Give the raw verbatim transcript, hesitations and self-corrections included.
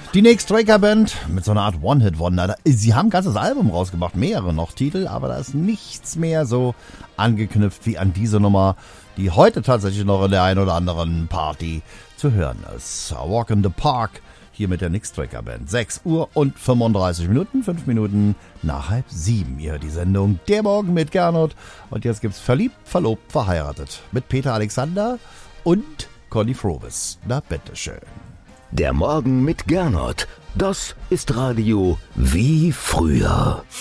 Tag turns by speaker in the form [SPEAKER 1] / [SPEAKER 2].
[SPEAKER 1] Die Nick Straker Band mit so einer Art One-Hit-Wonder. Sie haben ein ganzes Album rausgebracht, mehrere noch Titel, aber da ist nichts mehr so angeknüpft wie an diese Nummer, die heute tatsächlich noch in der einen oder anderen Party zu hören ist. A Walk in the Park, hier mit der Nick Straker Band. sechs Uhr und fünfunddreißig Minuten, fünf Minuten nach halb sieben. Ihr hört die Sendung Der Morgen mit Gernot. Und jetzt gibt's Verliebt, Verlobt, Verheiratet mit Peter Alexander und Conny Frobis. Na, bitteschön.
[SPEAKER 2] Der Morgen mit Gernot. Das ist Radio wie früher.